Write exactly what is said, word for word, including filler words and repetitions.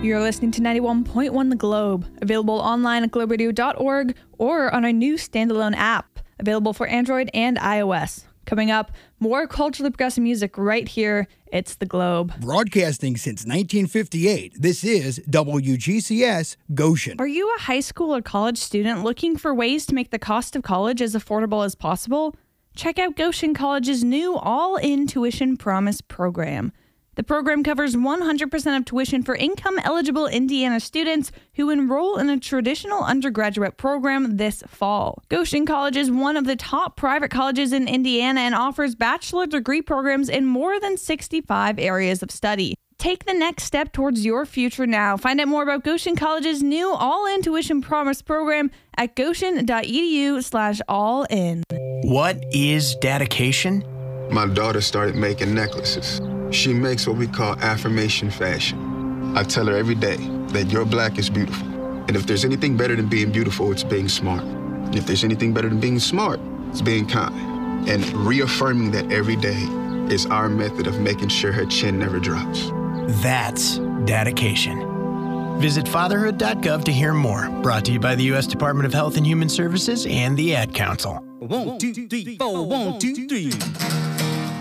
You're listening to ninety-one point one The Globe, available online at globe radio dot org or on our new standalone app, available for Android and iOS. Coming up, more culturally progressive music right here. It's The Globe. Broadcasting since nineteen fifty-eight, this is W G C S Goshen. Are you a high school or college student looking for ways to make the cost of college as affordable as possible? Check out Goshen College's new all-in tuition promise program. The program covers one hundred percent of tuition for income-eligible Indiana students who enroll in a traditional undergraduate program this fall. Goshen College is one of the top private colleges in Indiana and offers bachelor degree programs in more than sixty-five areas of study. Take the next step towards your future now. Find out more about Goshen College's new all-in tuition promise program at goshen dot e d u slash all in. What is dedication? My daughter started making necklaces. She makes what we call affirmation fashion. I tell her every day that your black is beautiful. And if there's anything better than being beautiful, it's being smart. And if there's anything better than being smart, it's being kind. And reaffirming that every day is our method of making sure her chin never drops. That's dedication. Visit fatherhood dot gov to hear more. Brought to you by the U S Department of Health and Human Services and the Ad Council. One, two, three, four, one, two, three.